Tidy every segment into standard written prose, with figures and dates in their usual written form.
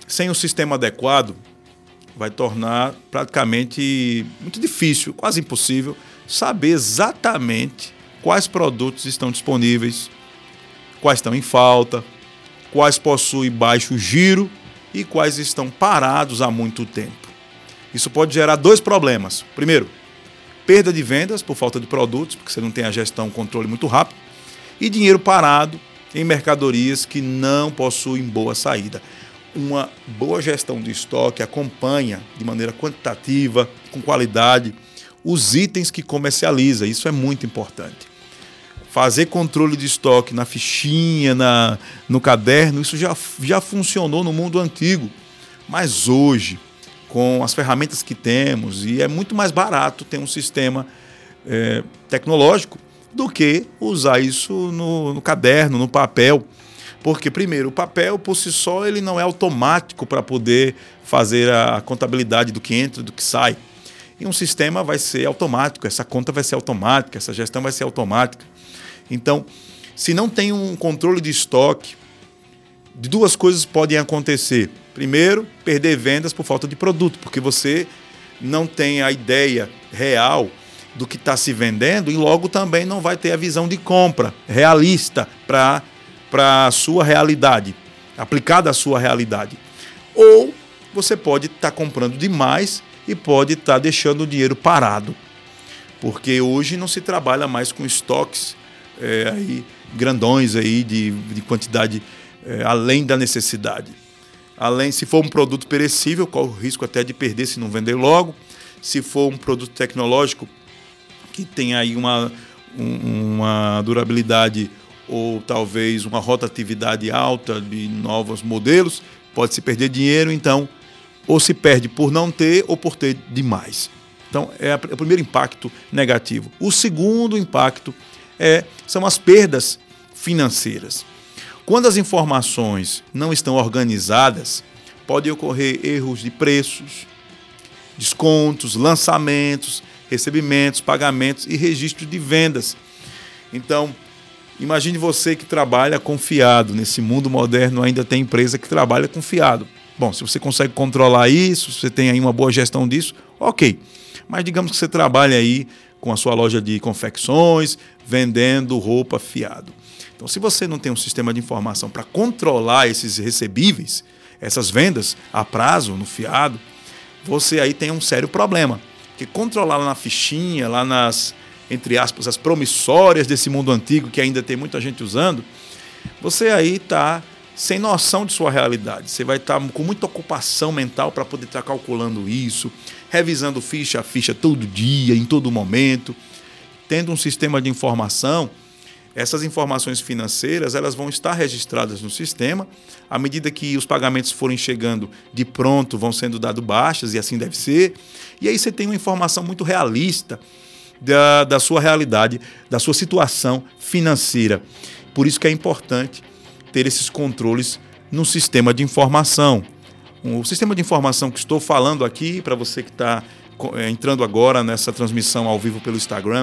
sem um sistema adequado, vai tornar praticamente muito difícil, quase impossível, saber exatamente quais produtos estão disponíveis, quais estão em falta, quais possuem baixo giro e quais estão parados há muito tempo. Isso pode gerar dois problemas. Primeiro, perda de vendas por falta de produtos, porque você não tem a gestão, o controle muito rápido, e dinheiro parado em mercadorias que não possuem boa saída. Uma boa gestão de estoque acompanha de maneira quantitativa, com qualidade, os itens que comercializa. Isso é muito importante. Fazer controle de estoque na fichinha, no caderno, isso já funcionou no mundo antigo. Mas hoje, com as ferramentas que temos, e é muito mais barato ter um sistema tecnológico do que usar isso no caderno, no papel. Porque, primeiro, o papel, por si só, ele não é automático para poder fazer a contabilidade do que entra e do que sai. E um sistema vai ser automático, essa conta vai ser automática, essa gestão vai ser automática. Então, se não tem um controle de estoque, de duas coisas podem acontecer. Primeiro, perder vendas por falta de produto, porque você não tem a ideia real do que está se vendendo e logo também não vai ter a visão de compra realista para a sua realidade, aplicada à sua realidade. Ou você pode estar comprando demais e pode estar deixando o dinheiro parado, porque hoje não se trabalha mais com estoques aí, grandões aí de quantidade além da necessidade. Se for um produto perecível, corre o risco até de perder se não vender logo. Se for um produto tecnológico que tem aí uma durabilidade ou talvez uma rotatividade alta de novos modelos, pode se perder dinheiro, então, ou se perde por não ter ou por ter demais. Então, é o primeiro impacto negativo. O segundo impacto são as perdas financeiras. Quando as informações não estão organizadas, podem ocorrer erros de preços, descontos, lançamentos, recebimentos, pagamentos e registro de vendas. Então, imagine você que trabalha com fiado. Nesse mundo moderno ainda tem empresa que trabalha com fiado. Bom, se você consegue controlar isso, se você tem aí uma boa gestão disso, ok. Mas digamos que você trabalha aí com a sua loja de confecções, vendendo roupa fiado. Então, se você não tem um sistema de informação para controlar esses recebíveis, essas vendas a prazo, no fiado, você aí tem um sério problema. Porque controlar lá na fichinha, lá nas, entre aspas, as promissórias desse mundo antigo que ainda tem muita gente usando, você aí está sem noção de sua realidade. Você vai estar com muita ocupação mental para poder estar calculando isso, revisando ficha a ficha todo dia, em todo momento. Tendo um sistema de informação, essas informações financeiras elas vão estar registradas no sistema. À medida que os pagamentos forem chegando de pronto, vão sendo dados baixas, e assim deve ser. E aí você tem uma informação muito realista da sua realidade, da sua situação financeira. Por isso que é importante ter esses controles no sistema de informação. O sistema de informação que estou falando aqui, para você que está entrando agora nessa transmissão ao vivo pelo Instagram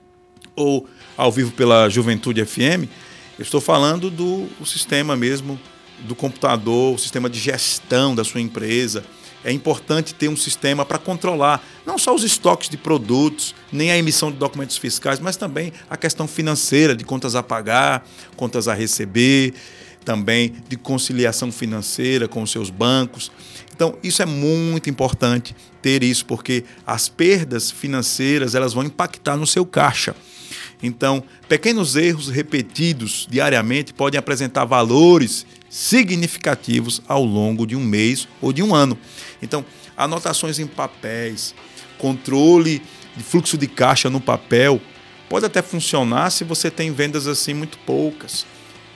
ou ao vivo pela Juventude FM, eu estou falando do sistema mesmo do computador, o sistema de gestão da sua empresa. É importante ter um sistema para controlar não só os estoques de produtos, nem a emissão de documentos fiscais, mas também a questão financeira, de contas a pagar, contas a receber, também de conciliação financeira com os seus bancos. Então, isso é muito importante ter isso, porque as perdas financeiras elas vão impactar no seu caixa. Então, pequenos erros repetidos diariamente podem apresentar valores significativos ao longo de um mês ou de um ano. Então, anotações em papéis, controle de fluxo de caixa no papel, pode até funcionar se você tem vendas assim muito poucas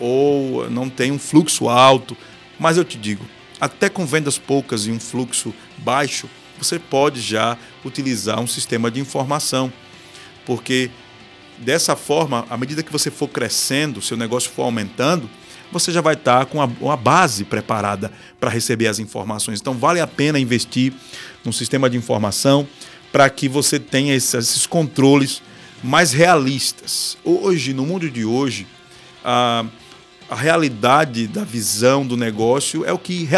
ou não tem um fluxo alto. Mas eu te digo, até com vendas poucas e um fluxo baixo, você pode já utilizar um sistema de informação, porque dessa forma, à medida que você for crescendo, seu negócio for aumentando, você já vai estar com uma base preparada para receber as informações. Então, vale a pena investir num sistema de informação para que você tenha esses controles mais realistas. Hoje, no mundo de hoje, a realidade da visão do negócio é o que